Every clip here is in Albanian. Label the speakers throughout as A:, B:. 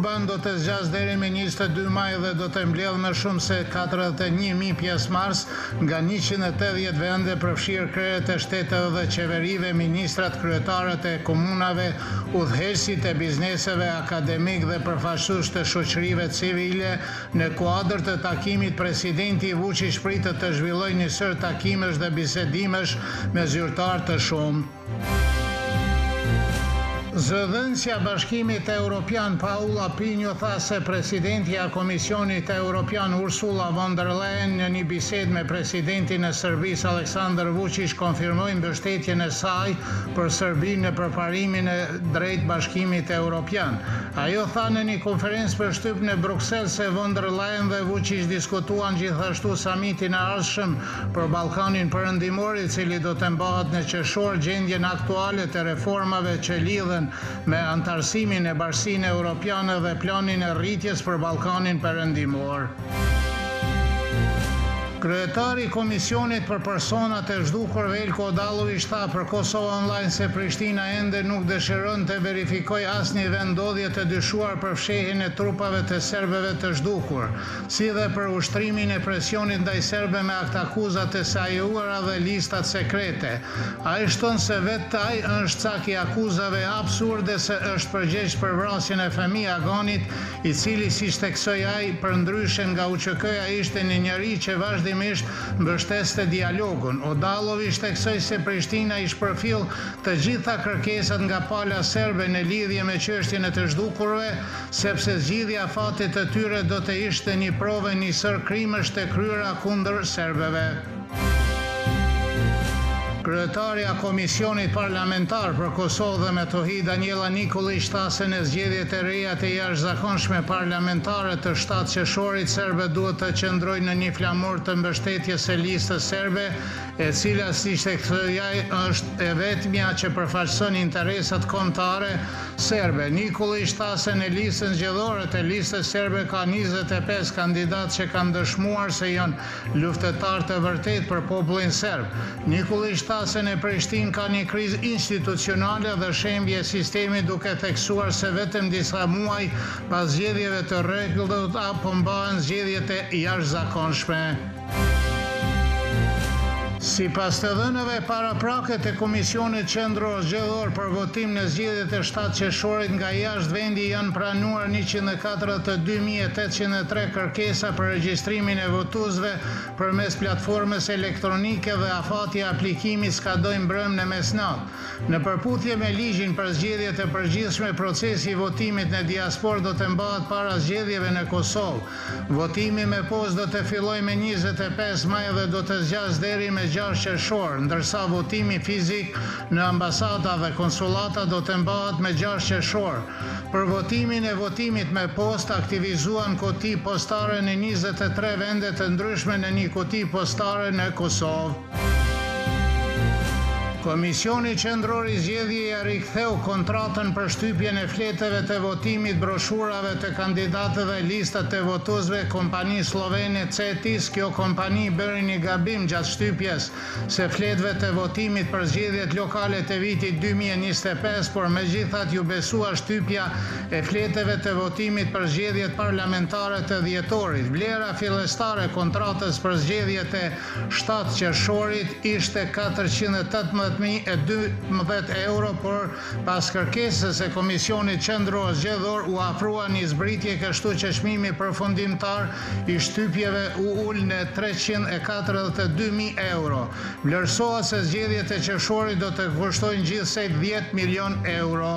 A: Kurban do të zgjas deri me 22 maj dhe do të mbledh më shumë se 41.000 pjesëmarrës nga 180 vende, përfshirë krerët e shteteve dhe qeverive, ministrat, kryetarët e komunave, udhëheqësit e bizneseve, akademik dhe përfaqësues të shoqërive civile. Në kuadër të takimit, presidenti Vučić pritet të zhvillojë një sër takimesh dhe bisedimesh me zyrtarë të shumtë. Zëdhënësja Bashkimit Evropian Paula Pinho tha se presidentja e Komisionit Evropian Ursula von der Leyen në një bisedë me presidentin e Serbisë Aleksandar Vučić konfirmoi mbështetjen e saj për Serbinë në përparimin e drejt Bashkimit Evropian. Ajo tha në një konferencë për shtyp në Bruksel se von der Leyen dhe Vučić diskutuan gjithashtu samitin e ardhshëm për Ballkanin Perëndimor, i cili do të mbahet në qershor, gjendjen aktuale të reformave që lidhen me antarësimin e Bashkinë Evropiane dhe planin e rritjes për Ballkanin Perëndimor. Kryetari i Komisionit për Personat e Zhdukur Veljko Odallović tha për Kosovë Online se Prishtina ende nuk dëshiron të verifikojë asnjë vendodhje të dyshuar për fshehjen e trupave të serbëve të zhdukur, si dhe për ushtrimin e presionit ndaj serbëve me aktakuzat e sajuara dhe listat sekrete. Ai shton se vetë ai është cak i akuzave absurde se është përgjegjës për vrasjen e Femi Aganit, i cili, siç theksoi ai, përndryshe nga UÇK-ja, ishte një njerëz që vazhdimisht mbështeste dialogun. Odallović theksoi se Prishtina i shpërfill të gjitha kërkesat nga pala serbe në lidhje me çështjen e të zhdukurve, sepse zgjidhja e fatit të tyre do të ishte një provë një sër krimësh të kryera kundër serbëve. Kryetaria e Komisionit Parlamentar për Kosovë dhe Metohi, Daniela Nikolić, tha se në zgjedhjet e reja të jashtëzakonshme parlamentare të 7 qershorit, serbët duhet të qëndrojnë në një flamur të mbështetjes së listës serbe, e cila, siç theksoi ai, është e vetmja që përfaqëson interesat kombëtare serbe. Nikolić tha se në listën zgjedhore të listës serbe ka 25 kandidatë që kanë dëshmuar se janë luftëtarë të vërtet për popullin serb. Nikolić tha se në Prishtinë ka një krizë institucionale dhe shembje e sistemit, duke theksuar se vetëm disa muaj pas zgjedhjeve të rregullt apo mbahen zgjedhjet e jashtëzakonshme. Sipas të dhënave paraprake të Komisionit Qendror Zgjedhor për votim në zgjedhjet e 7 qershorit, nga jashtë vendi janë pranuar 142.803 kërkesa për regjistrimin e votuesve përmes platformës elektronike dhe afati i aplikimit skadoi mbrëm në mesnatë. Në përputhje me ligjin për zgjedhjet e përgjithshme, procesi i votimit në diasporë do të mbahet para zgjedhjeve në Kosovë. Votimi me postë do të fillojë me 25 maj dhe do të zgjas deri me 6 qershor, ndërsa votimi fizik në ambasada dhe konsulata do të mbahet me 6 qershor. Për votimin e votimit me postë aktivizuan kuti postare në 23 vende të ndryshme në një kuti postare në Kosovë. Komisioni Qendror i Zgjedhjeve ja riktheu kontratën për shtypjen e fletëve të votimit, broshurave të kandidatëve, listat të votuesve kompanisë slovene CETIS. Kjo kompani bëri një gabim gjatë shtypjes së fletëve të votimit për zgjedhjet lokale të vitit 2025, por megjithatë ju besua shtypja e fletëve të votimit për zgjedhjet parlamentare të dhjetorit. Vlera fillestare e kontratës për zgjedhjet e 7 qershorit ishte 418.012 euro, por pas kërkesës e Komisionit Qendror Zgjedhor u afrua një zbritje, kështu që çmimi përfundimtar i shtypjeve u ul në 342.000 euro. Vlerësohet se zgjedhjet e qershorit do të kushtojnë gjithsej 10 milion euro.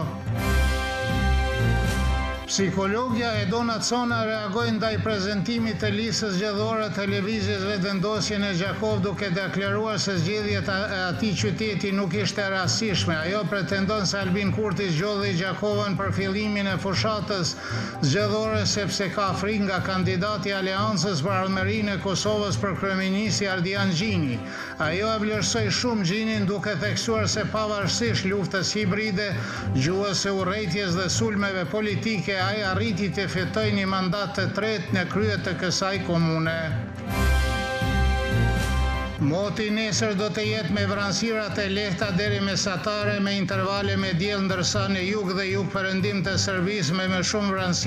A: Psikologja Edona Cona reagoi ndaj prezantimit të listës zgjedhore të lëvizjes vendosjen e Gjakov, duke deklaruar se zgjedhjet e atij qyteti nuk ishte e rastishme. Ajo pretendon se Albin Kurti zgjodhi Gjakovën për fillimin e fushatës zgjedhore sepse ka frikë nga kandidati i Aleancës për Armërinë e Kosovës për kryeministri Ardian Gjini. Ajo e vlerësoi shumë Gjinin, duke theksuar se pavarësisht luftës hibride, gjuhës së urrëties dhe sulmeve politike, ai arriti të fitojë një mandat të tretë në krye të kësaj komune. Moti nesër do të jetë me vranësirat e lehta deri mesatare me intervale me diell, ndërsa në jug dhe jug perëndim të Serbisë me më shumë vranësi